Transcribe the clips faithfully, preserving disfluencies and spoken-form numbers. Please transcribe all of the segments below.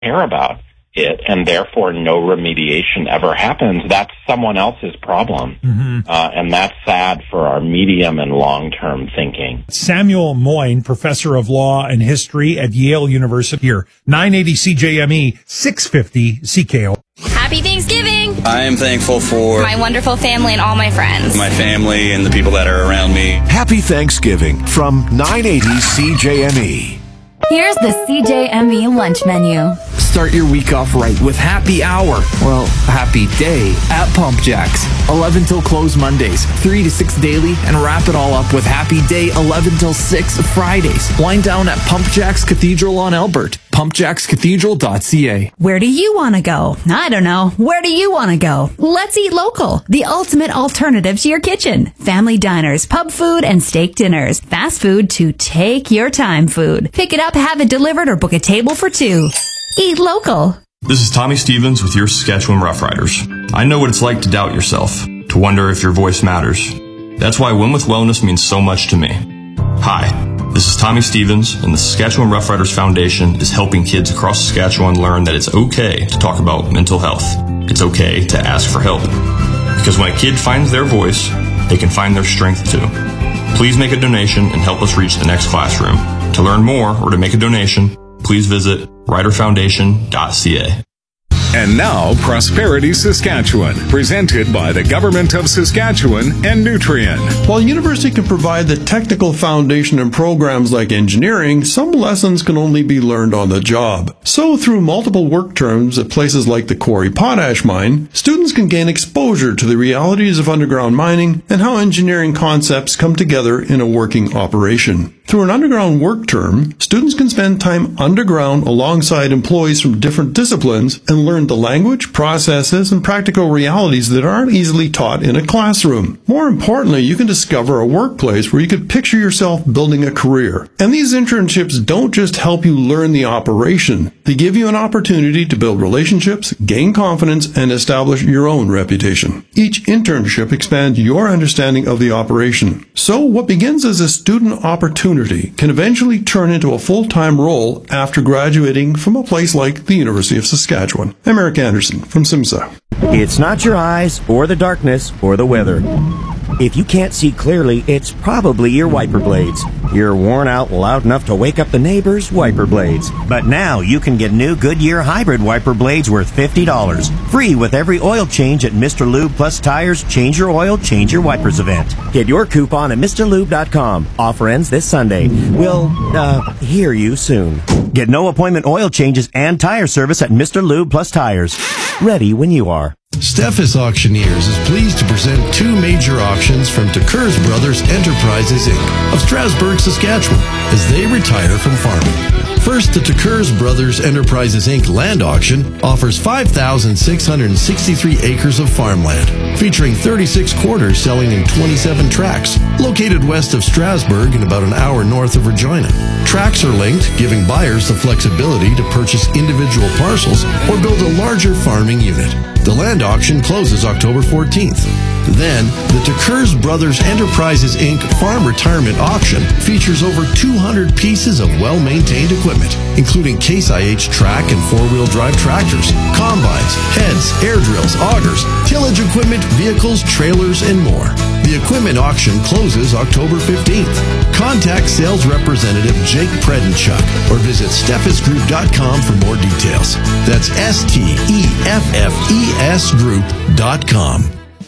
care about it, and therefore no remediation ever happens, that's someone else's problem. Mm-hmm. Uh, and that's sad for our medium and long-term thinking. Samuel Moyne, professor of law and history at Yale University here. nine eighty C J M E, six fifty C K O. Happy Thanksgiving! I am thankful for my wonderful family and all my friends. My family and the people that are around me. Happy Thanksgiving from nine eighty C J M E. Here's the C J M E lunch menu. Start your week off right with Happy Hour, well, Happy Day at Pump Jacks. eleven till close Mondays, three to six daily, and wrap it all up with Happy Day eleven till six Fridays. Wind down at Pump Jacks Cathedral on Elbert. pump jacks cathedral dot c a. Where do you want to go? I don't know. Where do you want to go? Let's Eat Local, the ultimate alternative to your kitchen. Family diners, pub food, and steak dinners. Fast food to take your time food. Pick it up, have it delivered, or book a table for two. Eat Local. This is Tommy Stevens with your Saskatchewan Roughriders. I know what it's like to doubt yourself, to wonder if your voice matters. That's why Win with Wellness means so much to me. Hi, this is Tommy Stevens, and the Saskatchewan Roughriders Foundation is helping kids across Saskatchewan learn that it's okay to talk about mental health. It's okay to ask for help. Because when a kid finds their voice, they can find their strength too. Please make a donation and help us reach the next classroom. To learn more or to make a donation, please visit rider foundation dot c a. And now, Prosperity Saskatchewan, presented by the Government of Saskatchewan and Nutrien. While university can provide the technical foundation in programs like engineering, some lessons can only be learned on the job. So, through multiple work terms at places like the Quarry Potash Mine, students can gain exposure to the realities of underground mining and how engineering concepts come together in a working operation. Through an underground work term, students can spend time underground alongside employees from different disciplines and learn the language, processes, and practical realities that aren't easily taught in a classroom. More importantly, you can discover a workplace where you could picture yourself building a career. And these internships don't just help you learn the operation. They give you an opportunity to build relationships, gain confidence, and establish your own reputation. Each internship expands your understanding of the operation. So what begins as a student opportunity can eventually turn into a full-time role after graduating from a place like the University of Saskatchewan. I'm Eric Anderson from SIMSA. It's not your eyes or the darkness or the weather. If you can't see clearly, it's probably your wiper blades. You're worn out loud enough to wake up the neighbor's wiper blades. But now you can get new Goodyear hybrid wiper blades worth fifty dollars. Free with every oil change at Mister Lube Plus Tires Change Your Oil, Change Your Wipers event. Get your coupon at Mr Lube dot com. Offer ends this Sunday. We'll, uh, hear you soon. Get no appointment oil changes and tire service at Mister Lube Plus Tires. Ready when you are. Steffes Auctioneers is pleased to present two major auctions from Tekers Brothers Enterprises, Incorporated of Strasbourg, Saskatchewan, as they retire from farming. First, the Tekers Brothers Enterprises, Incorporated land auction offers five thousand six hundred sixty-three acres of farmland, featuring thirty-six quarters selling in twenty-seven tracts, located west of Strasbourg and about an hour north of Regina. Tracts are linked, giving buyers the flexibility to purchase individual parcels or build a larger farming unit. The land auction closes October fourteenth. Then, the Tekers Brothers Enterprises, Incorporated Farm Retirement Auction features over two hundred pieces of well-maintained equipment, including Case I H track and four-wheel drive tractors, combines, heads, air drills, augers, tillage equipment, vehicles, trailers, and more. The equipment auction closes October fifteenth. Contact sales representative Jake Predenchuk or visit steffes group dot com for more details. That's S T E F F E S group dot com.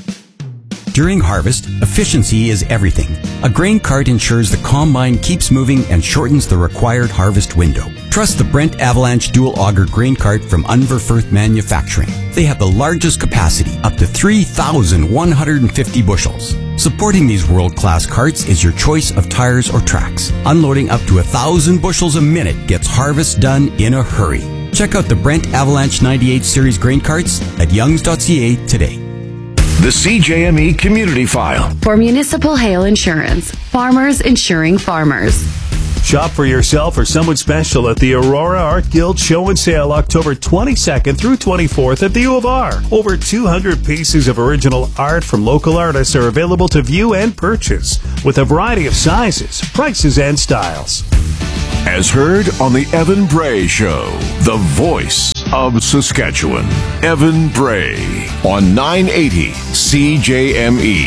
During harvest, efficiency is everything. A grain cart ensures the combine keeps moving and shortens the required harvest window. Trust the Brent Avalanche Dual Auger Grain Cart from Unverfirth Manufacturing. They have the largest capacity, up to three thousand one hundred fifty bushels. Supporting these world-class carts is your choice of tires or tracks. Unloading up to one thousand bushels a minute gets harvest done in a hurry. Check out the Brent Avalanche ninety-eight Series grain carts at youngs dot c a today. The C J M E Community File. For municipal hail insurance, farmers insuring farmers. Shop for yourself or someone special at the Aurora Art Guild Show and Sale October twenty-second through twenty-fourth at the U of R. Over two hundred pieces of original art from local artists are available to view and purchase with a variety of sizes, prices, and styles. As heard on the Evan Bray Show, the voice of Saskatchewan. Evan Bray on nine eighty C J M E.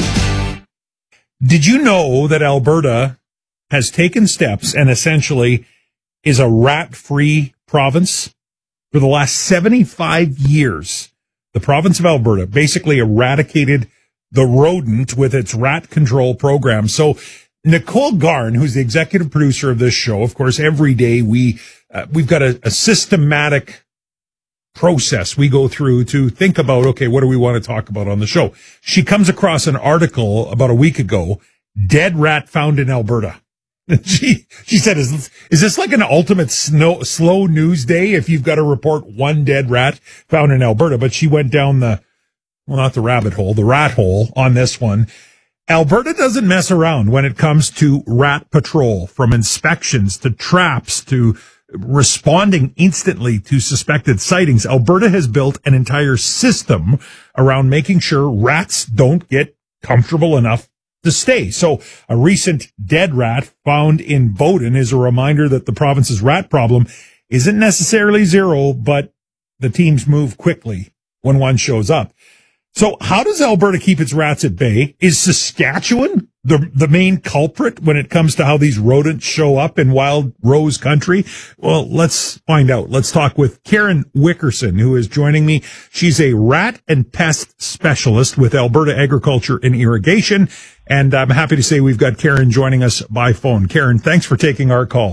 Did you know that Alberta has taken steps and essentially is a rat-free province? For the last seventy-five years, the province of Alberta basically eradicated the rodent with its rat control program. So Nicole Garn, who's the executive producer of this show, of course, every day we, uh, we've got a, a systematic process we go through to think about, okay, what do we want to talk about on the show? She comes across an article about a week ago, dead rat found in Alberta. She, she said, is, is this like an ultimate snow, slow news day if you've got to report one dead rat found in Alberta? But she went down the, well, not the rabbit hole, the rat hole on this one. Alberta doesn't mess around when it comes to rat patrol, from inspections to traps to responding instantly to suspected sightings. Alberta has built an entire system around making sure rats don't get comfortable enough to stay. So a recent dead rat found in Bowden is a reminder that the province's rat problem isn't necessarily zero, but the teams move quickly when one shows up. So how does Alberta keep its rats at bay? Is Saskatchewan the the main culprit when it comes to how these rodents show up in wild rose country? Well, let's find out. Let's talk with Karen Wickerson, who is joining me. She's a rat and pest specialist with Alberta Agriculture and Irrigation. And I'm happy to say we've got Karen joining us by phone. Karen, thanks for taking our call.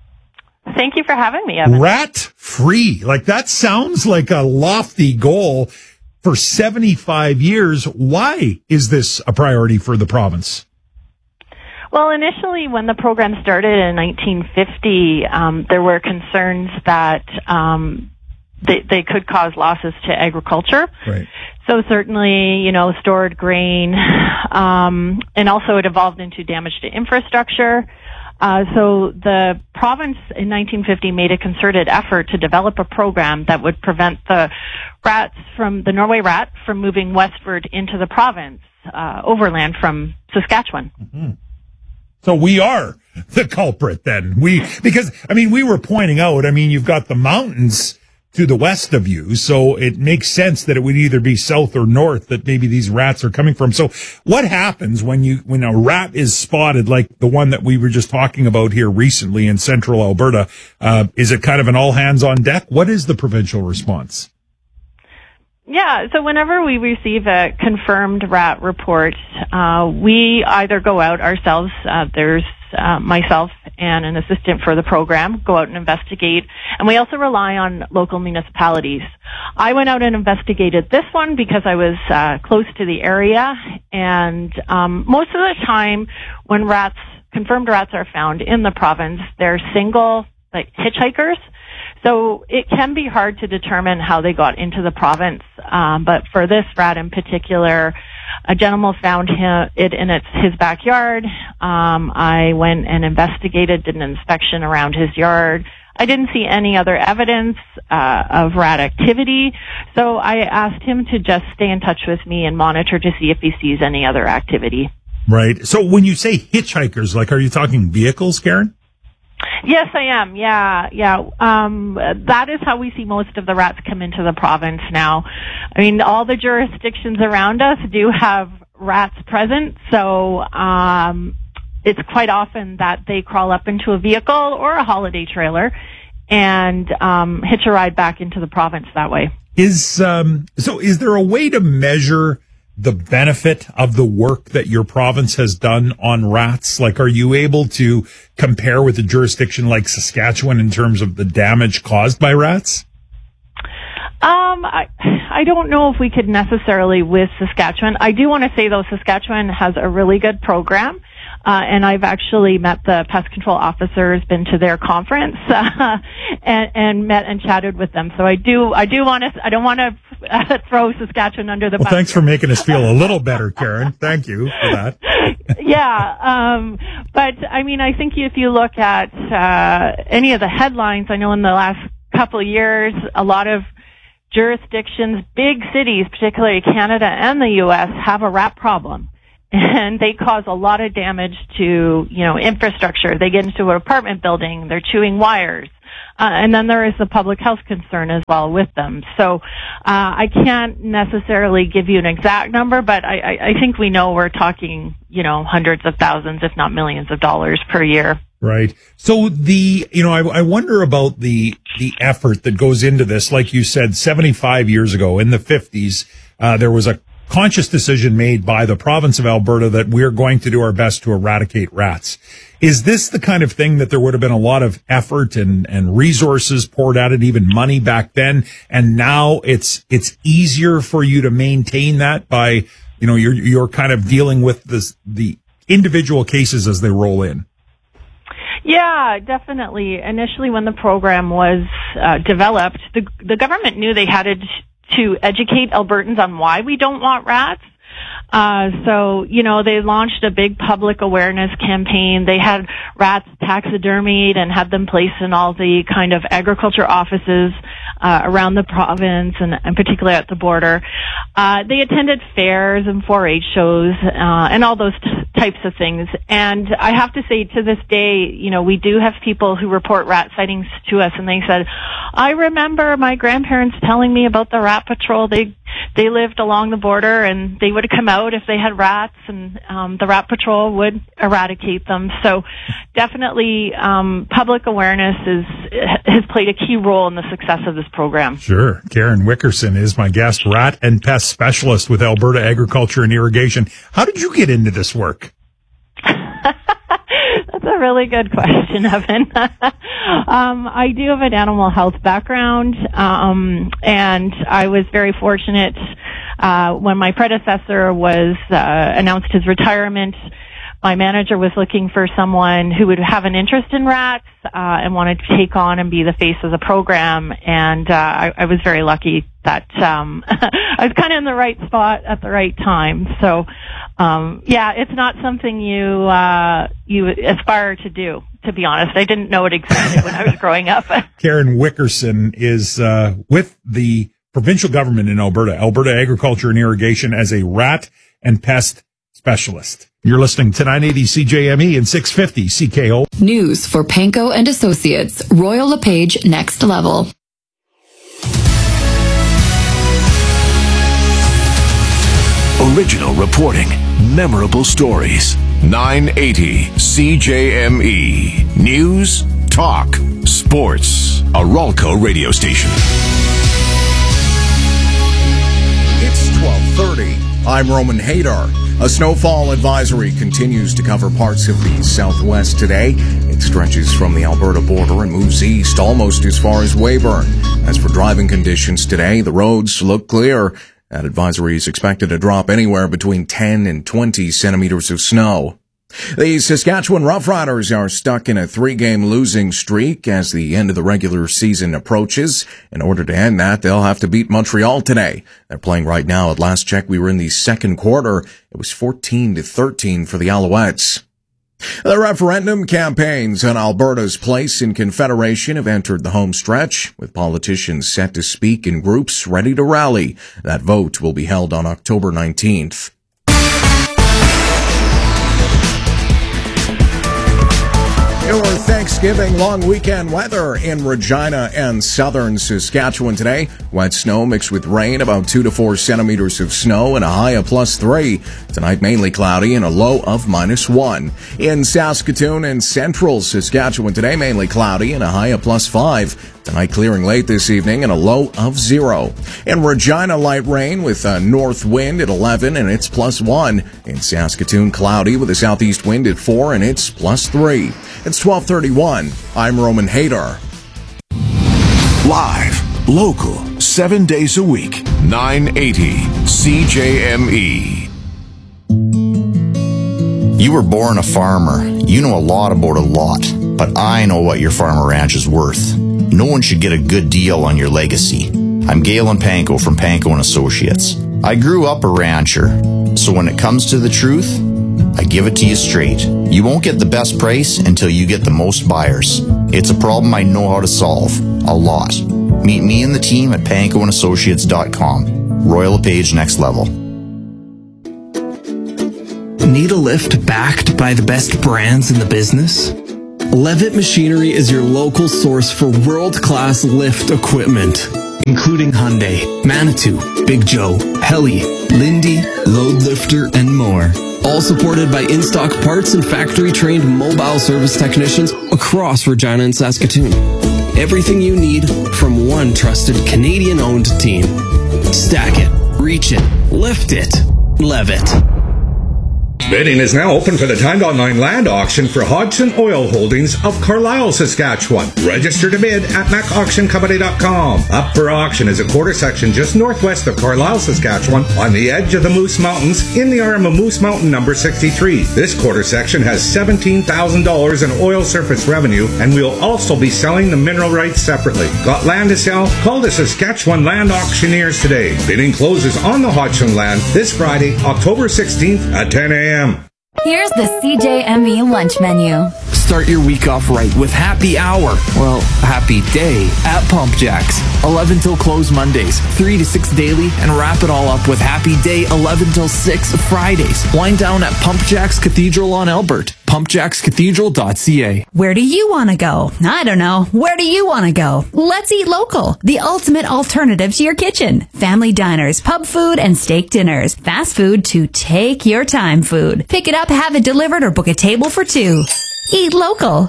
Thank you for having me, Evan. Rat free. Like, that sounds like a lofty goal. For seventy-five years, why is this a priority for the province? Well, initially, when the program started in nineteen fifty, um, there were concerns that um, they, they could cause losses to agriculture. Right. So certainly, you know, stored grain, um, and also it evolved into damage to infrastructure. Uh, so the province in nineteen fifty made a concerted effort to develop a program that would prevent the rats from, the Norway rat, from moving westward into the province, uh, overland from Saskatchewan. Mm-hmm. So we are the culprit then. We, because, I mean, we were pointing out, I mean, you've got the mountains to the west of you, so it makes sense that it would either be south or north that maybe these rats are coming from. So what happens when you, when a rat is spotted, like the one that we were just talking about here recently in central Alberta? Uh, is it kind of an all hands on deck? What is the provincial response? Yeah, so whenever we receive a confirmed rat report, uh, we either go out ourselves, uh, there's uh, myself and an assistant for the program, go out and investigate, and we also rely on local municipalities. I went out and investigated this one because I was uh, close to the area, and um, most of the time when rats, confirmed rats are found in the province, they're single, like hitchhikers. So it can be hard to determine how they got into the province. Um, but for this rat in particular, a gentleman found him, it in its, his backyard. Um, I went and investigated, did an inspection around his yard. I didn't see any other evidence uh, of rat activity. So I asked him to just stay in touch with me and monitor to see if he sees any other activity. Right. So when you say hitchhikers, like, are you talking vehicles, Karen? Yes, I am. Yeah, yeah. Um, that is how we see most of the rats come into the province now. I mean, all the jurisdictions around us do have rats present, so um, it's quite often that they crawl up into a vehicle or a holiday trailer and um, hitch a ride back into the province that way. Is um, so? Is there a way to measure the benefit of the work that your province has done on rats? Like, are you able to compare with a jurisdiction like Saskatchewan in terms of the damage caused by rats? Um, I, I don't know if we could necessarily with Saskatchewan. I do want to say, though, Saskatchewan has a really good program. Uh, and I've actually met the pest control officers, been to their conference, uh, and, and met and chatted with them. So I do, I do want to, I don't want to uh, throw Saskatchewan under the bus. Well, thanks for making us feel a little better, Karen. Thank you for that. Yeah. Um, but I mean, I think if you look at, uh, any of the headlines, I know in the last couple of years, a lot of jurisdictions, big cities, particularly Canada and the U S, have a rat problem. and they cause a lot of damage to, you know, infrastructure. They get into an apartment building, they're chewing wires. Uh, and then there is the public health concern as well with them. So uh, I can't necessarily give you an exact number, but I, I, I think we know we're talking, you know, hundreds of thousands, if not millions of dollars per year. Right. So the, you know, I, I wonder about the, the effort that goes into this. Like you said, seventy-five years ago in the fifties, uh, there was a conscious decision made by the province of Alberta that we're going to do our best to eradicate rats. Is this the kind of thing that there would have been a lot of effort and, and resources poured at it, even money back then, and now it's it's easier for you to maintain that by, you know, you're you're kind of dealing with this, the individual cases as they roll in? Yeah, definitely. Initially, when the program was uh, developed, the the government knew they had to, to educate Albertans on why we don't want rats. Uh, so, you know, they launched a big public awareness campaign. They had rats taxidermied and had them placed in all the kind of agriculture offices uh, around the province and, and particularly at the border. Uh, they attended fairs and four H shows uh, and all those t- types of things. And I have to say, to this day, you know, we do have people who report rat sightings to us, and they said, I remember my grandparents telling me about the rat patrol. They they lived along the border, and they would come out if they had rats, and um, the rat patrol would eradicate them. So definitely um, public awareness is has played a key role in the success of this program. Sure. Karen Wickerson is my guest, rat and pest specialist with Alberta Agriculture and Irrigation. How did you get into this work? That's a really good question, Evan. um, I do have an animal health background, um, and I was very fortunate uh, when my predecessor was uh, announced his retirement. My manager was looking for someone who would have an interest in rats uh, and wanted to take on and be the face of the program. And uh, I, I was very lucky that um, I was kind of in the right spot at the right time. So, um, yeah, it's not something you uh, you aspire to do, to be honest. I didn't know it existed when I was growing up. Karen Wickerson is uh, with the provincial government in Alberta, Alberta Agriculture and Irrigation, as a rat and pest specialist. You're listening to nine eighty C J M E and six fifty C K O. News for Panko and Associates. Royal LePage Next Level. Original reporting, memorable stories. nine eighty C J M E. News, talk, sports. A Ralco radio station. It's twelve thirty. I'm Roman Hadar. A snowfall advisory continues to cover parts of the southwest today. It stretches from the Alberta border and moves east almost as far as Weyburn. As for driving conditions today, the roads look clear. That advisory is expected to drop anywhere between ten and twenty centimeters of snow. The Saskatchewan Roughriders are stuck in a three-game losing streak as the end of the regular season approaches. In order to end that, they'll have to beat Montreal today. They're playing right now. At last check, we were in the second quarter. It was fourteen to thirteen for the Alouettes. The referendum campaigns on Alberta's place in Confederation have entered the home stretch, with politicians set to speak in groups ready to rally. That vote will be held on October nineteenth. Your Thanksgiving long weekend weather in Regina and southern Saskatchewan today. Wet snow mixed with rain, about two to four centimeters of snow and a high of plus three. Tonight mainly cloudy and a low of minus one. In Saskatoon and central Saskatchewan today mainly cloudy and a high of plus five. Tonight clearing late this evening and a low of zero. In Regina, light rain with a north wind at eleven and it's plus one. In Saskatoon, cloudy with a southeast wind at four and it's plus three. It's twelve thirty-one. I'm Roman Hadar. Live, local, seven days a week. nine eighty C J M E. You were born a farmer. You know a lot about a lot. But I know what your farm or ranch is worth. No one should get a good deal on your legacy. I'm Galen Panko from Panko and Associates. I grew up a rancher, so when it comes to the truth, I give it to you straight. You won't get the best price until you get the most buyers. It's a problem I know how to solve. A lot. Meet me and the team at panko and associates dot com. Royal LePage Next Level. Need a lift backed by the best brands in the business? Levitt Machinery is your local source for world-class lift equipment, including Hyundai, Manitou, Big Joe, Heli, Lindy, Load Lifter, and more. All supported by in-stock parts and factory-trained mobile service technicians across Regina and Saskatoon. Everything you need from one trusted Canadian-owned team. Stack it, reach it, lift it, Levitt. Bidding is now open for the timed online land auction for Hodgson Oil Holdings of Carlisle, Saskatchewan. Register to bid at mac auction company dot com. Up for auction is a quarter section just northwest of Carlisle, Saskatchewan, on the edge of the Moose Mountains in the arm of Moose Mountain number sixty-three. This quarter section has seventeen thousand dollars in oil surface revenue, and we'll also be selling the mineral rights separately. Got land to sell? Call the Saskatchewan Land Auctioneers today. Bidding closes on the Hodgson land this Friday, October sixteenth at ten a.m. Here's the C J M E lunch menu. Start your week off right with happy hour, well, happy day at Pump Jacks. eleven till close Mondays, three to six daily, and wrap it all up with happy day eleven till six Fridays. Wind down at Pump Jacks Cathedral on Albert. pump jacks cathedral dot c a. Where do you want to go? I don't know. Where do you want to go? Let's eat local. The ultimate alternative to your kitchen. Family diners, pub food, and steak dinners. Fast food to take your time food. Pick it up, have it delivered, or book a table for two. Eat local.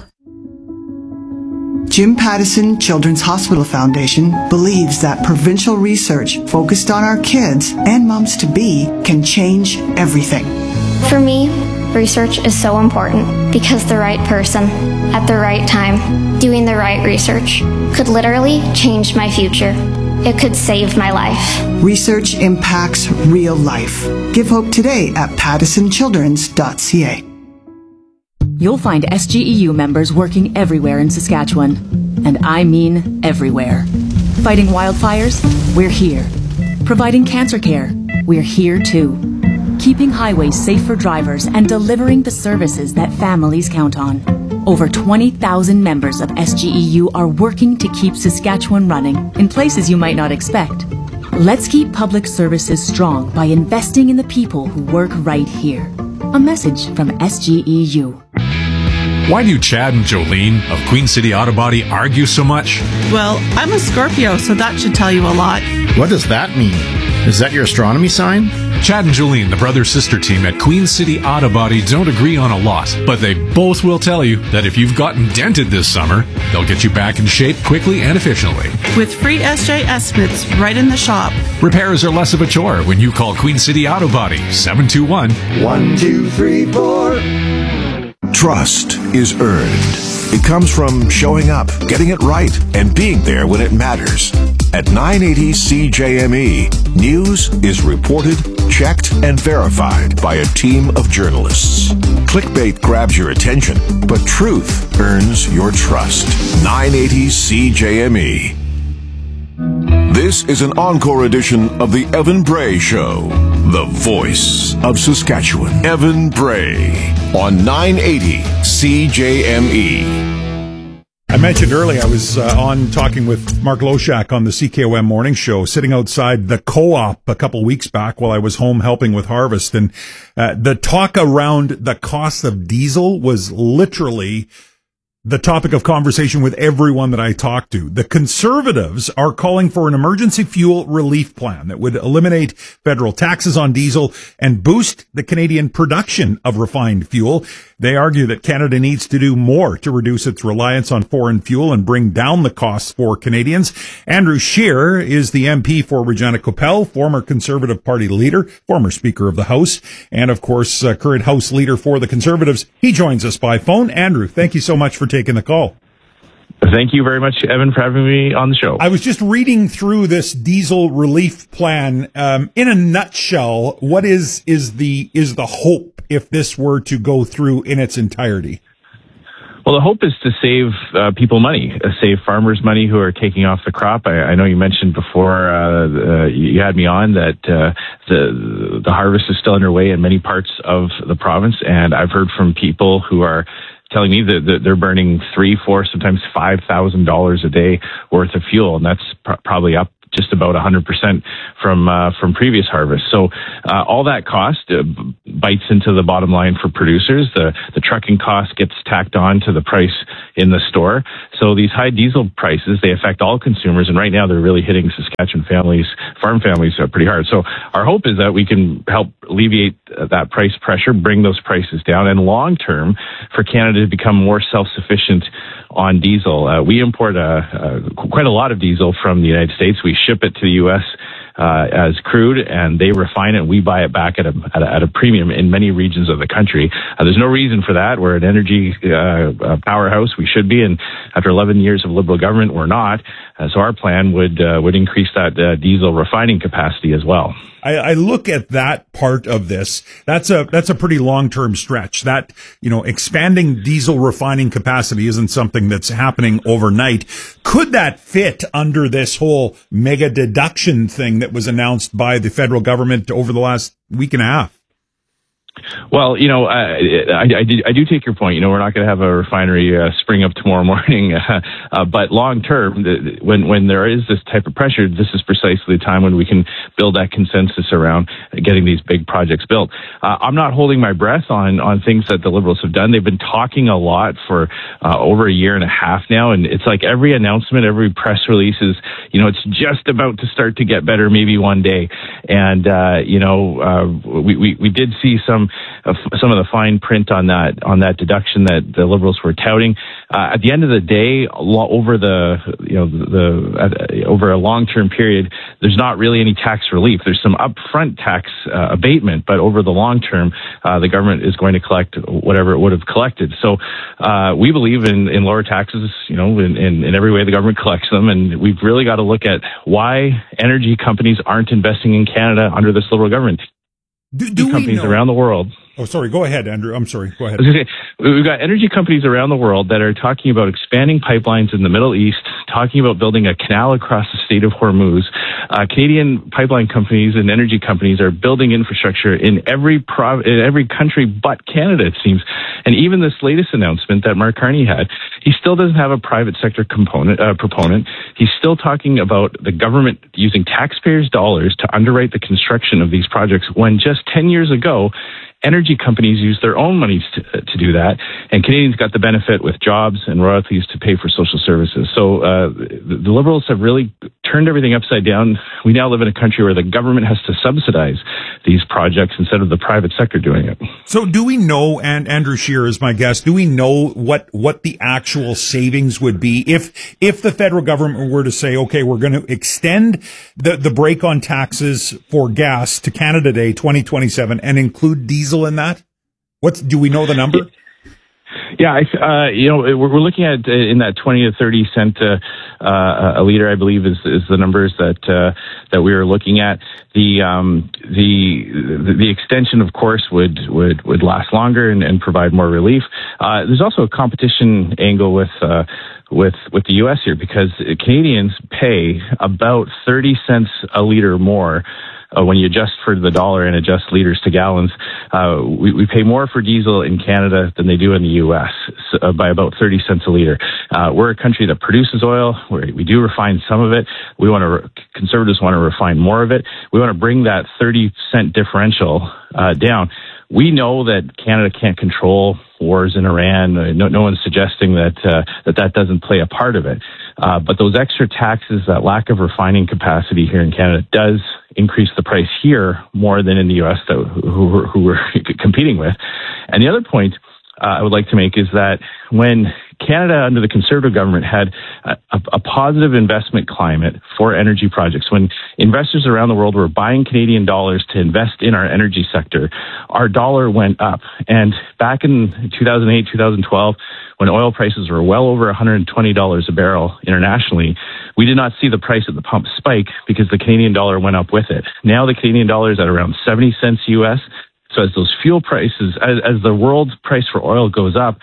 Jim Pattison Children's Hospital Foundation believes that provincial research focused on our kids and moms-to-be can change everything. For me, research is so important because the right person at the right time doing the right research could literally change my future. It could save my life. Research impacts real life. Give hope today at pattison childrens dot c a. You'll find S G E U members working everywhere in Saskatchewan. And I mean everywhere. Fighting wildfires? We're here. Providing cancer care? We're here too. Keeping highways safe for drivers and delivering the services that families count on. Over twenty thousand members of S G E U are working to keep Saskatchewan running in places you might not expect. Let's keep public services strong by investing in the people who work right here. A message from S G E U. Why do Chad and Jolene of Queen City Auto Body argue so much? Well, I'm a Scorpio, so that should tell you a lot. What does that mean? Is that your astronomy sign? Chad and Jolene, the brother-sister team at Queen City Auto Body, don't agree on a lot, but they both will tell you that if you've gotten dented this summer, they'll get you back in shape quickly and efficiently. With free S J estimates right in the shop. Repairs are less of a chore when you call Queen City Auto Body, seven two one, one two three four. Trust is earned. It comes from showing up, getting it right, and being there when it matters. At nine eighty C J M E, news is reported, checked, and verified by a team of journalists. Clickbait grabs your attention, but truth earns your trust. nine eighty C J M E. This is an encore edition of the Evan Bray Show, the voice of Saskatchewan. Evan Bray on nine eighty C J M E. I mentioned earlier I was uh, on talking with Mark Loshak on the C K O M Morning Show, sitting outside the co-op a couple weeks back while I was home helping with harvest. And uh, the talk around the cost of diesel was literally the topic of conversation with everyone that I talked to. The Conservatives are calling for an emergency fuel relief plan that would eliminate federal taxes on diesel and boost the Canadian production of refined fuel. They argue that Canada needs to do more to reduce its reliance on foreign fuel and bring down the costs for Canadians. Andrew Scheer is the M P for Regina Coppell, former Conservative Party leader, former Speaker of the House, and of course, uh, current House leader for the Conservatives. He joins us by phone. Andrew, thank you so much for taking the call. Thank you very much, Evan, for having me on the show. I was just reading through this diesel relief plan. Um, in a nutshell, what is is the is the hope if this were to go through in its entirety? Well, the hope is to save uh, people money, uh, save farmers money who are taking off the crop. I, I know you mentioned before uh, uh, you had me on that uh, the the harvest is still underway in many parts of the province, and I've heard from people who are telling me that, that they're burning three, four, sometimes five thousand dollars a day worth of fuel, and that's pr- probably up just about one hundred percent from uh, from previous harvests. So uh, all that cost uh, bites into the bottom line for producers. The the trucking cost gets tacked on to the price in the store. So these high diesel prices, they affect all consumers, and right now they're really hitting Saskatchewan families, farm families, uh, pretty hard. So our hope is that we can help alleviate uh, that price pressure, bring those prices down, and long term for Canada to become more self-sufficient on diesel. Uh, we import a, a, quite a lot of diesel from the United States. We ship it to the U S Uh, as crude, and they refine it, and we buy it back at a, at a, at a premium in many regions of the country. Uh, there's no reason for that. We're an energy uh, uh, powerhouse. We should be, and after eleven years of Liberal government, we're not. Uh, so our plan would uh, would increase that uh, diesel refining capacity as well. I, I look at that part of this. That's a that's a pretty long term stretch. That, you know, expanding diesel refining capacity isn't something that's happening overnight. Could that fit under this whole mega deduction thing that was announced by the federal government over the last week and a half? Well, you know, I, I, I, do, I do take your point. You know, we're not going to have a refinery uh, spring up tomorrow morning. Uh, uh, but long term, the, when when there is this type of pressure, this is precisely the time when we can build that consensus around getting these big projects built. Uh, I'm not holding my breath on on things that the Liberals have done. They've been talking a lot for uh, over a year and a half now, and it's like every announcement, every press release is, you know, it's just about to start to get better, maybe one day. And uh, you know, uh, we, we we did see some. Uh, some of the fine print on that on that deduction that the Liberals were touting. Uh, at the end of the day, lo- over the you know the uh, over a long term period, there's not really any tax relief. There's some upfront tax uh, abatement, but over the long term, uh, the government is going to collect whatever it would have collected. So uh, we believe in, in lower taxes, you know, in, in, in every way the government collects them, and we've really got to look at why energy companies aren't investing in Canada under this Liberal government. Do, do companies we know- around the world. Oh, sorry. Go ahead, Andrew. I'm sorry. Go ahead. We've got energy companies around the world that are talking about expanding pipelines in the Middle East, talking about building a canal across the state of Hormuz. Uh, Canadian pipeline companies and energy companies are building infrastructure in every prov- in every country but Canada, it seems. And even this latest announcement that Mark Carney had, he still doesn't have a private sector component uh, proponent. He's still talking about the government using taxpayers' dollars to underwrite the construction of these projects, when just ten years ago, energy companies use their own money to, to do that, and Canadians got the benefit with jobs and royalties to pay for social services. So uh, the, the Liberals have really turned everything upside down. We now live in a country where the government has to subsidize these projects instead of the private sector doing it. So do we know, and Andrew Scheer is my guest, do we know what, what the actual savings would be if if the federal government were to say, okay, we're going to extend the, the break on taxes for gas to Canada Day twenty twenty-seven and include diesel in that? What do we know the number? Yeah, I, uh, you know, we're, we're looking at uh, in that twenty to thirty cent uh, uh, a liter, I believe, is, is the numbers that uh, that we are looking at. The um, the the extension, of course, would would, would last longer and, and provide more relief. Uh, there's also a competition angle with. Uh, with with the U S here, because Canadians pay about thirty cents a liter more uh, when you adjust for the dollar and adjust liters to gallons. Uh, we, we pay more for diesel in Canada than they do in the U S so, uh, by about thirty cents a liter. Uh, we're a country that produces oil. We're, we do refine some of it. We want to, re- conservatives want to refine more of it. We want to bring that thirty cent differential uh, down. We know that Canada can't control wars in Iran. No, no one's suggesting that, uh, that that doesn't play a part of it. Uh, but those extra taxes, that lack of refining capacity here in Canada, does increase the price here more than in the U S that, who, who we're competing with. And the other point uh, I would like to make is that when Canada, under the Conservative government, had a, a positive investment climate for energy projects, when investors around the world were buying Canadian dollars to invest in our energy sector, our dollar went up. And back in two thousand eight, two thousand twelve, when oil prices were well over one hundred twenty dollars a barrel internationally, we did not see the price at the pump spike because the Canadian dollar went up with it. Now the Canadian dollar is at around seventy cents U S. So as those fuel prices, as, as the world's price for oil goes up,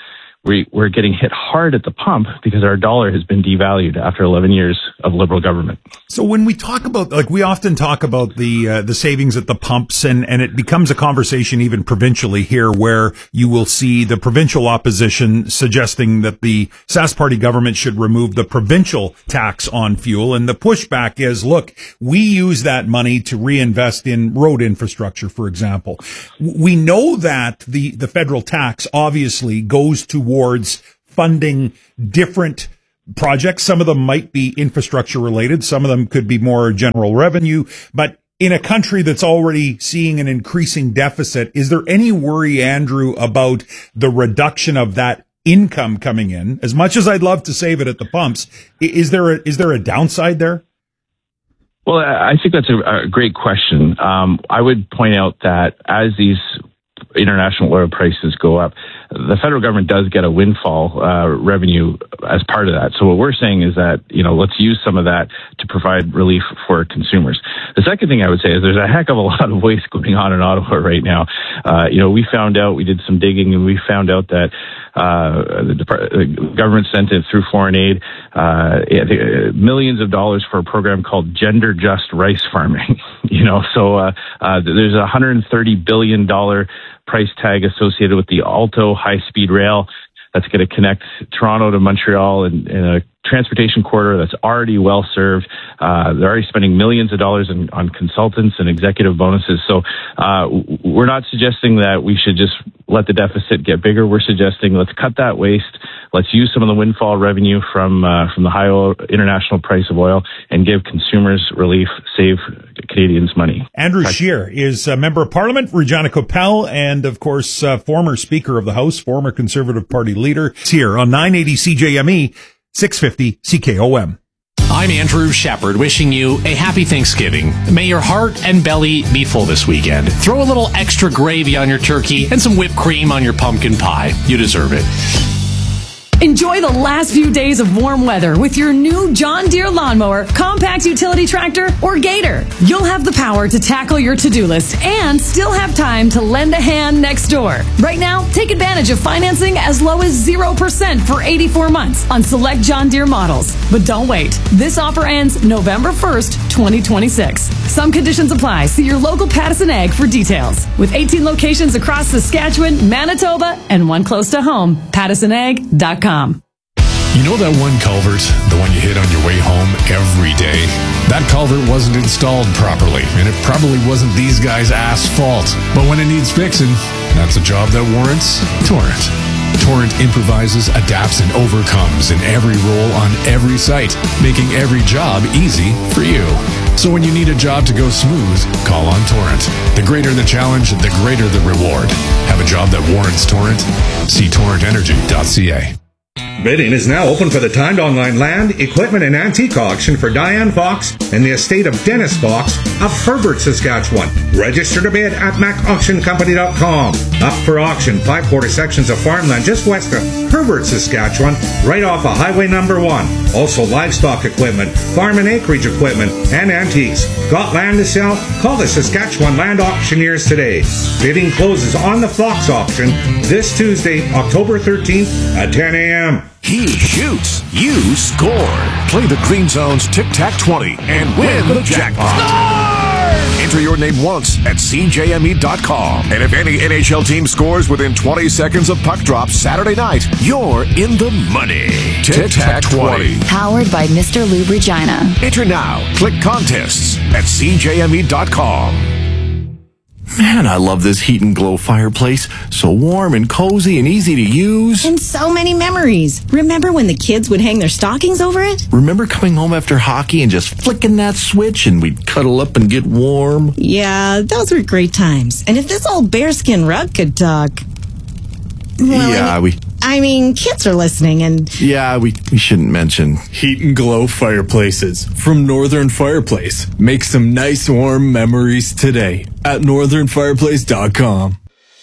we, we're getting hit hard at the pump because our dollar has been devalued after eleven years of Liberal government. So when we talk about, like, we often talk about the uh, the savings at the pumps, and, and it becomes a conversation even provincially here, where you will see the provincial opposition suggesting that the Sask Party government should remove the provincial tax on fuel. And the pushback is, look, we use that money to reinvest in road infrastructure, for example. We know that the, the federal tax obviously goes towards funding different projects. Some of them might be infrastructure related. Some of them could be more general revenue. But in a country that's already seeing an increasing deficit, is there any worry, Andrew, about the reduction of that income coming in? As much as I'd love to save it at the pumps, is there a, is there a downside there? Well, I think that's a, a great question. Um, I would point out that as these international oil prices go up, the federal government does get a windfall uh, revenue as part of that. So what we're saying is that, you know, let's use some of that to provide relief for consumers. The second thing I would say is there's a heck of a lot of waste going on in Ottawa right now. Uh, you know, we found out, we did some digging, and we found out that uh, the, Depart- the government sent it through foreign aid, uh, millions of dollars for a program called Gender Just Rice Farming. You know, so uh, uh, there's a one hundred thirty billion dollars price tag associated with the Alto high-speed rail that's going to connect Toronto to Montreal in, in a transportation corridor that's already well served. Uh, they're already spending millions of dollars in, on consultants and executive bonuses. So uh, we're not suggesting that we should just let the deficit get bigger. We're suggesting let's cut that waste. Let's use some of the windfall revenue from uh, from the high oil, international price of oil and give consumers relief, save Canadians money. Andrew Scheer is a member of Parliament, Regina Coppell, and of course, uh, former Speaker of the House, former Conservative Party leader. It's here on nine eighty C J M E, six fifty C K O M. I'm Andrew Shepard, wishing you a happy Thanksgiving. May your heart and belly be full this weekend. Throw a little extra gravy on your turkey and some whipped cream on your pumpkin pie. You deserve it. Enjoy the last few days of warm weather with your new John Deere lawnmower, compact utility tractor, or Gator. You'll have the power to tackle your to-do list and still have time to lend a hand next door. Right now, take advantage of financing as low as zero percent for eighty-four months on select John Deere models. But don't wait. This offer ends November first, twenty twenty-six. Some conditions apply. See your local Pattison Ag for details. With eighteen locations across Saskatchewan, Manitoba, and one close to home, pattison ag dot com. You know that one culvert, the one you hit on your way home every day? That culvert wasn't installed properly, and it probably wasn't these guys' asphalt. But when it needs fixing, that's a job that warrants Torrent. Torrent improvises, adapts, and overcomes in every role on every site, making every job easy for you. So when you need a job to go smooth, call on Torrent. The greater the challenge, the greater the reward. Have a job that warrants Torrent? See torrent energy dot c a. Bidding is now open for the timed online land, equipment, and antique auction for Diane Fox and the estate of Dennis Fox of Herbert, Saskatchewan. Register to bid at mac auction company dot com. Up for auction, five quarter sections of farmland just west of Herbert, Saskatchewan, right off of Highway Number One. Also livestock equipment, farm and acreage equipment, and antiques. Got land to sell? Call the Saskatchewan Land Auctioneers today. Bidding closes on the Fox auction this Tuesday, October thirteenth at ten a.m. He shoots, you score. Play the Green Zone's Tic Tac twenty and win the jackpot. Score! Enter your name once at c j m e dot com. And if any N H L team scores within twenty seconds of puck drop Saturday night, you're in the money. Tic Tac twenty. Powered by Mister Lube Regina. Enter now. Click contests at c j m e dot com. Man, I love this Heat and Glow fireplace. So warm and cozy and easy to use. And so many memories. Remember when the kids would hang their stockings over it? Remember coming home after hockey and just flicking that switch and we'd cuddle up and get warm? Yeah, those were great times. And if this old bearskin rug could talk... Well, yeah, I mean, we... I mean, kids are listening and... Yeah, we, we shouldn't mention... Heat and Glow fireplaces from Northern Fireplace. Make some nice warm memories today at northern fireplace dot com.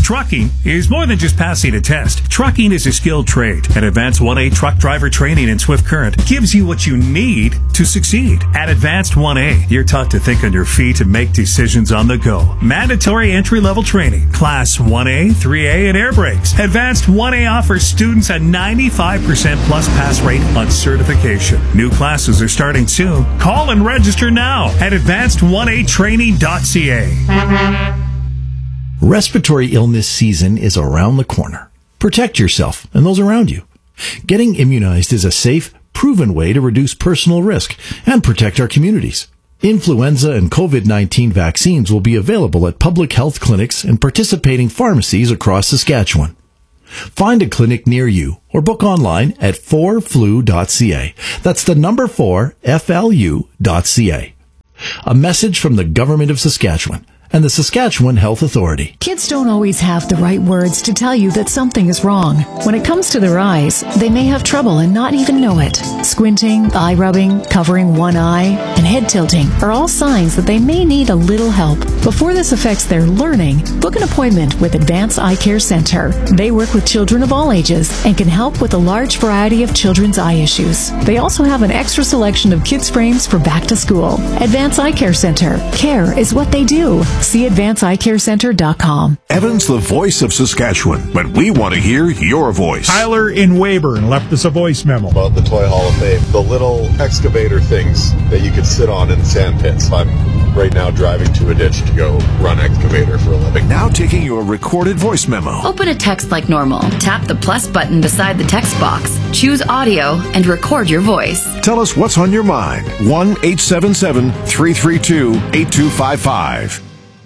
Trucking is more than just passing a test. Trucking is a skilled trade, and Advanced one A truck driver training in Swift Current gives you what you need to succeed. At Advanced one A, you're taught to think on your feet and make decisions on the go. Mandatory entry-level training, Class one A, three A, and air brakes. Advanced one A offers students a ninety-five percent plus pass rate on certification. New classes are starting soon. Call and register now at advanced one a training dot c a. Respiratory illness season is around the corner. Protect yourself and those around you. Getting immunized is a safe, proven way to reduce personal risk and protect our communities. Influenza and covid nineteen vaccines will be available at public health clinics and participating pharmacies across Saskatchewan. Find a clinic near you or book online at four flu dot c a. That's the number four, F L U dot C A. A message from the Government of Saskatchewan and the Saskatchewan Health Authority. Kids don't always have the right words to tell you that something is wrong. When it comes to their eyes, they may have trouble and not even know it. Squinting, eye rubbing, covering one eye, and head tilting are all signs that they may need a little help. Before this affects their learning, book an appointment with Advance Eye Care Center. They work with children of all ages and can help with a large variety of children's eye issues. They also have an extra selection of kids' frames for back to school. Advance Eye Care Center. Care is what they do. See advance eye care center dot com. Evan's the voice of Saskatchewan, but we want to hear your voice. Tyler in Weyburn left us a voice memo. About the Toy Hall of Fame. The little excavator things that you could sit on in sand pits. I'm right now driving to a ditch to go run excavator for a living. Now taking your recorded voice memo. Open a text like normal. Tap the plus button beside the text box. Choose audio and record your voice. Tell us what's on your mind. one eight seven seven, three three two, eight two five five.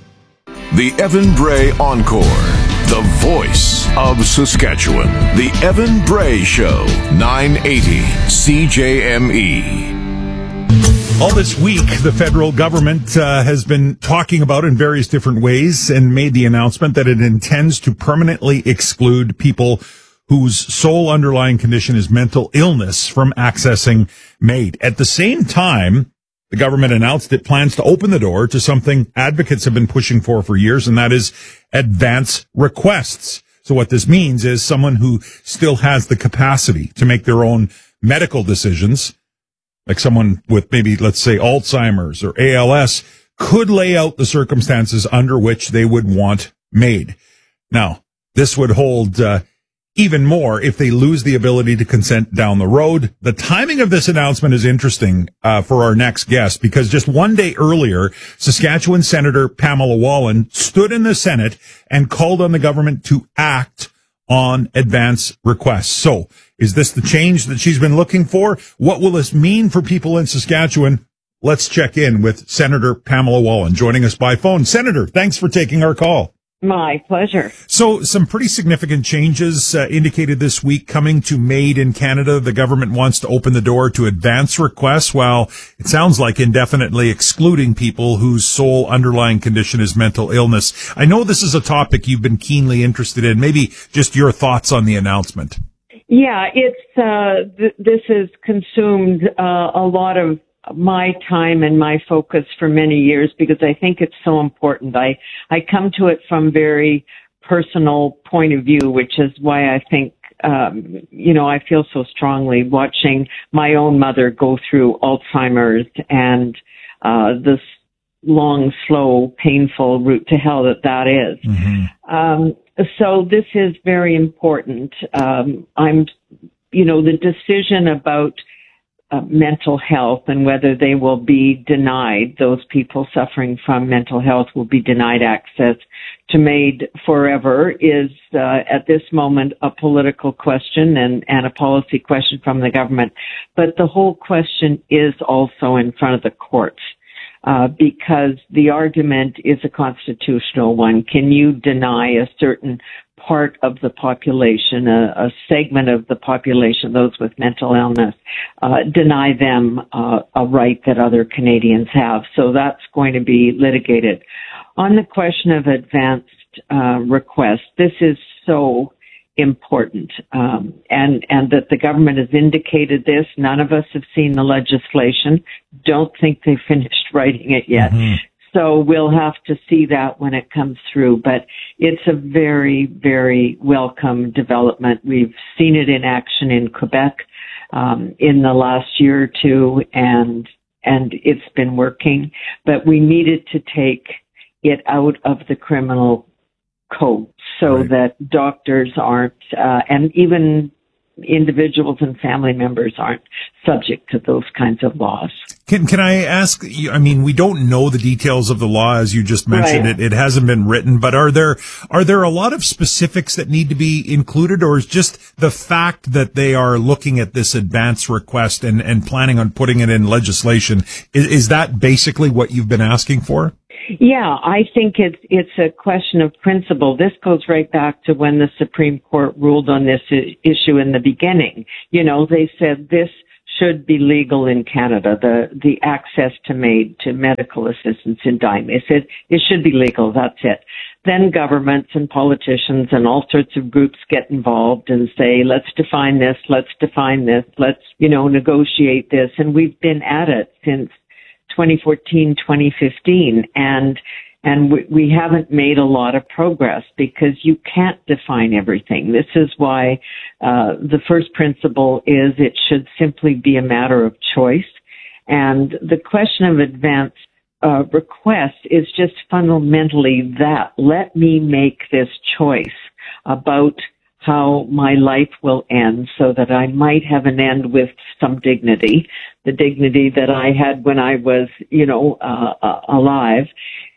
The Evan Bray Encore, the voice of Saskatchewan. The Evan Bray Show, nine eighty C J M E. All this week, the federal government uh, has been talking about in various different ways and made the announcement that it intends to permanently exclude people whose sole underlying condition is mental illness from accessing MAID. At the same time, the government announced it plans to open the door to something advocates have been pushing for for years, and that is advance requests. So what this means is someone who still has the capacity to make their own medical decisions, like someone with maybe, let's say, Alzheimer's or A L S, could lay out the circumstances under which they would want MAID. Now, this would hold uh, even more if they lose the ability to consent down the road. The timing of this announcement is interesting uh, for our next guest, because just one day earlier, Saskatchewan Senator Pamela Wallin stood in the Senate and called on the government to act on advance requests. So is this the change that she's been looking for? What will this mean for people in Saskatchewan? Let's check in with Senator Pamela Wallin, joining us by phone. Senator, thanks for taking our call. My pleasure. So some pretty significant changes uh, indicated this week coming to MAID in Canada. The government wants to open the door to advance requests, while it sounds like indefinitely excluding people whose sole underlying condition is mental illness. I know this is a topic you've been keenly interested in. Maybe just your thoughts on the announcement. Yeah, it's uh, th- this has consumed uh, a lot of my time and my focus for many years, because I think it's so important. I, I come to it from very personal point of view, which is why I think, um, you know, I feel so strongly watching my own mother go through Alzheimer's and, uh, this long, slow, painful route to hell that that is. Mm-hmm. Um, so this is very important. Um, I'm, you know, the decision about Uh, mental health and whether they will be denied, those people suffering from mental health will be denied access to MAID forever, is uh, at this moment a political question and, and a policy question from the government. But the whole question is also in front of the courts, uh, because the argument is a constitutional one. Can you deny a certain part of the population, a, a segment of the population, those with mental illness, uh, deny them uh, a right that other Canadians have? So that's going to be litigated. On the question of advanced uh, requests, this is so important, um, and and that the government has indicated this. None of us have seen the legislation. Don't think they finished writing it yet. Mm-hmm. So we'll have to see that when it comes through, but it's a very, very welcome development. We've seen it in action in Quebec, um, in the last year or two, and, and it's been working, but we needed to take it out of the criminal code so right. that doctors aren't, uh, and even individuals and family members aren't subject to those kinds of laws. Can can I ask you, I mean, we don't know the details of the law, as you just mentioned. Right. It, it hasn't been written, but are there, are there a lot of specifics that need to be included, or is just the fact that they are looking at this advance request and, and planning on putting it in legislation, is, is that basically what you've been asking for? Yeah, I think it's it's a question of principle. This goes right back to when the Supreme Court ruled on this I- issue in the beginning. You know, they said this should be legal in Canada, the the access to MAID, to medical assistance in dying. They said it should be legal, that's it. Then governments and politicians and all sorts of groups get involved and say, let's define this, let's define this, let's, you know, negotiate this. And we've been at it since twenty fourteen, twenty fifteen, and and we, we haven't made a lot of progress because you can't define everything. This is why uh, the first principle is it should simply be a matter of choice, and the question of advance uh, request is just fundamentally that. Let me make this choice about how my life will end so that I might have an end with some dignity, the dignity that I had when I was, you know, uh, uh, alive.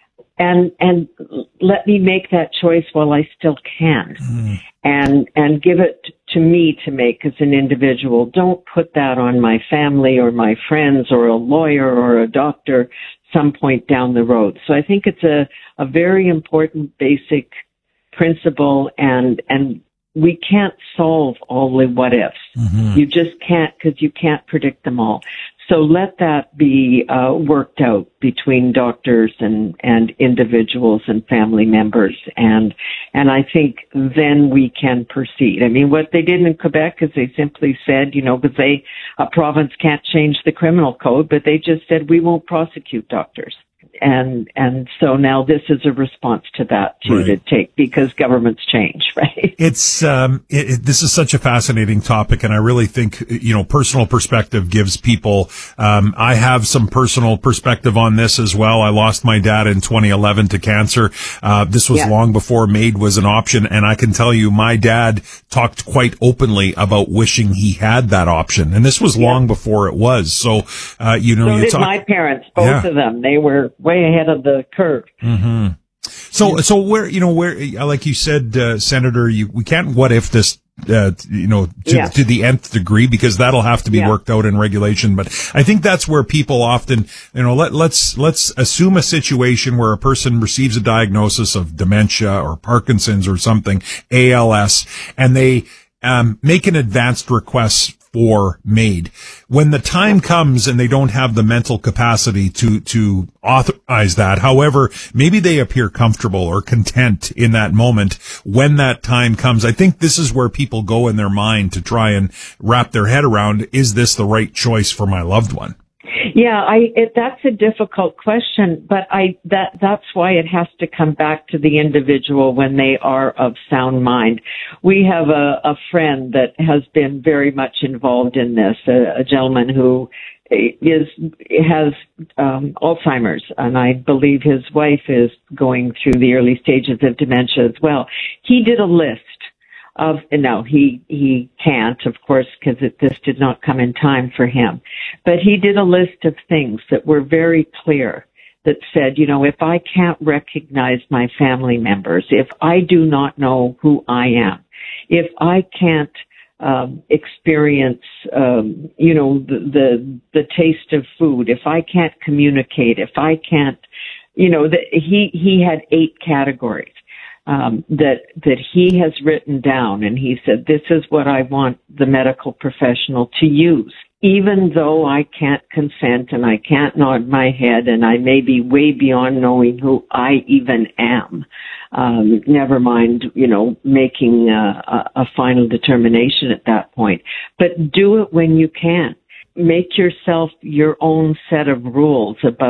And, and let me make that choice while I still can. Mm. And, and give it to me to make as an individual. Don't put that on my family or my friends or a lawyer or a doctor some point down the road. So I think it's a, a very important basic principle, and, and we can't solve all the what ifs. Mm-hmm. You just can't, because you can't predict them all. So let that be uh, worked out between doctors and, and individuals and family members, and and I think then we can proceed. I mean, what they did in Quebec is they simply said, you know, because they a province can't change the criminal code, but they just said we won't prosecute doctors. And and so now this is a response to that too, right. to take, because governments change, right? It's um, it, it, this is such a fascinating topic, and I really think, you know, personal perspective gives people. Um, I have some personal perspective on this as well. I lost my dad in twenty eleven to cancer. Uh, this was yeah. long before MAID was an option, and I can tell you, my dad talked quite openly about wishing he had that option, and this was yeah. long before it was. So, uh, you know, so you did talk- my parents, both yeah. of them. They were way ahead of the curve. Mm-hmm. So, so where, you know, where, like you said, uh, Senator, you, we can't what if this, uh, you know, to, yeah. to the nth degree, because that'll have to be yeah. worked out in regulation. But I think that's where people often, you know, let, let's, let's assume a situation where a person receives a diagnosis of dementia or Parkinson's or something, A L S, and they, um, make an advanced request for MAID. When the time comes and they don't have the mental capacity to, to authorize that, however, maybe they appear comfortable or content in that moment when that time comes. I think this is where people go in their mind to try and wrap their head around, is this the right choice for my loved one? Yeah, I, it, that's a difficult question, but I, that, that's why it has to come back to the individual when they are of sound mind. We have a, a friend that has been very much involved in this, a, a gentleman who is, has, um, Alzheimer's, and I believe his wife is going through the early stages of dementia as well. He did a list of, no, he, he can't, of course, because this did not come in time for him. But he did a list of things that were very clear that said, you know, if I can't recognize my family members, if I do not know who I am, if I can't, um, experience, um, you know, the, the, the taste of food, if I can't communicate, if I can't, you know, the, he, he had eight categories. Um, that, that he has written down, and he said, this is what I want the medical professional to use. Even though I can't consent and I can't nod my head and I may be way beyond knowing who I even am, um, never mind, you know, making a, a final determination at that point. But do it when you can. Make yourself your own set of rules about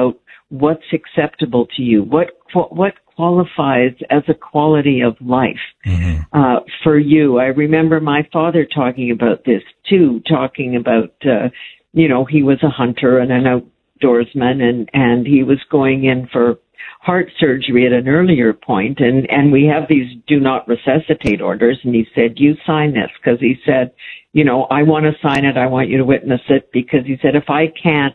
what's acceptable to you, what what qualifies as a quality of life mm-hmm. uh, for you. I remember my father talking about this too, talking about, uh, you know, he was a hunter and an outdoorsman, and, and he was going in for heart surgery at an earlier point, and, and we have these do not resuscitate orders, and he said, you sign this, because he said, you know, I want to sign it, I want you to witness it, because he said, if I can't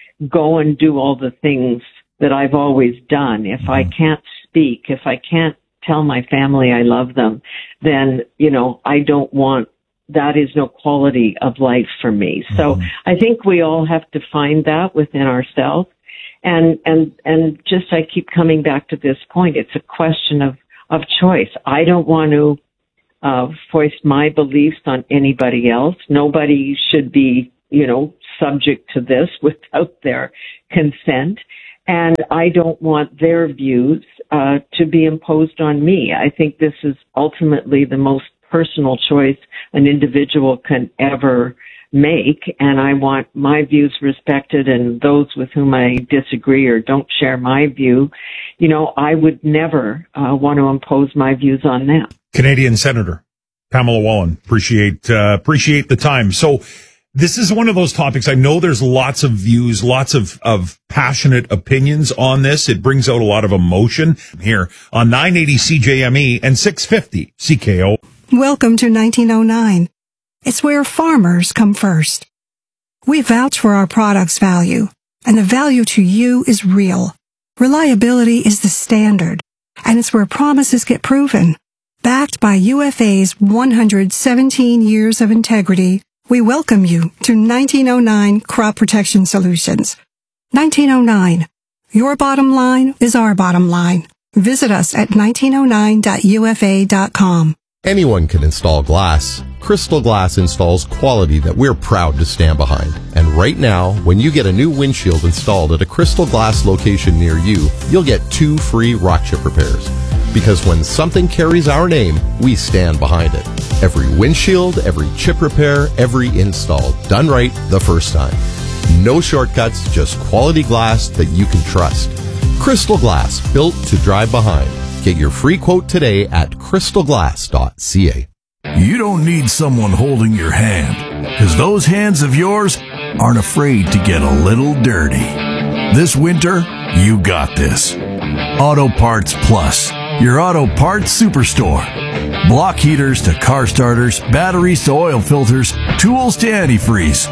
go and do all the things that I've always done, if I can't speak, if I can't tell my family I love them, then, you know, I don't want, that is no quality of life for me. Mm-hmm. So I think we all have to find that within ourselves. And, and, and just, I keep coming back to this point. It's a question of, of choice. I don't want to, uh, foist my beliefs on anybody else. Nobody should be, you know, subject to this without their consent. And I don't want their views uh, to be imposed on me. I think this is ultimately the most personal choice an individual can ever make, and I want my views respected, and those with whom I disagree or don't share my view, you know, I would never uh, want to impose my views on them. Canadian Senator Pamela Wallin, appreciate uh, appreciate the time. So this is one of those topics. I know there's lots of views, lots of, of passionate opinions on this. It brings out a lot of emotion here on nine eighty C J M E and six fifty C K O. Welcome to nineteen oh nine. It's where farmers come first. We vouch for our product's value, and the value to you is real. Reliability is the standard, and it's where promises get proven. Backed by U F A's one hundred seventeen years of integrity, we welcome you to nineteen oh nine Crop Protection Solutions. nineteen oh nine. Your bottom line is our bottom line. Visit us at nineteen oh nine dot U F A dot com. Anyone can install glass. Crystal Glass installs quality that we're proud to stand behind. And right now, when you get a new windshield installed at a Crystal Glass location near you, you'll get two free rock chip repairs. Because when something carries our name, we stand behind it. Every windshield, every chip repair, every install, done right the first time. No shortcuts, just quality glass that you can trust. Crystal Glass, built to drive behind. Get your free quote today at crystal glass dot c a. You don't need someone holding your hand, because those hands of yours aren't afraid to get a little dirty. This winter, you got this. Auto Parts Plus, your auto parts superstore. Block heaters to car starters, batteries to oil filters, tools to antifreeze.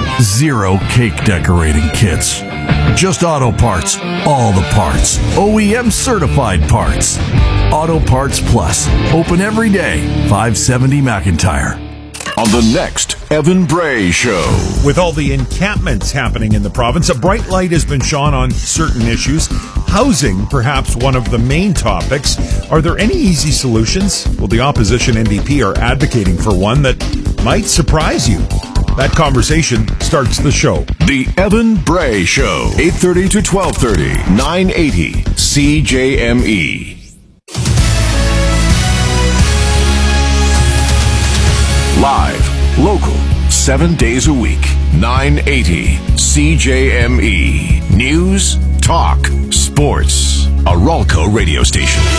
Zero cake decorating kits. Just auto parts, all the parts. O E M certified parts. Auto Parts Plus, open every day, five seventy McIntyre. On the next Evan Bray Show. With all the encampments happening in the province, a bright light has been shone on certain issues. Housing, perhaps one of the main topics. Are there any easy solutions? Well, the opposition N D P are advocating for one that might surprise you. That conversation starts the show. The Evan Bray Show, eight thirty to twelve thirty, nine eighty C J M E. Live, local, seven days a week, nine eighty C J M E. News, talk, sports. A Ralco radio station.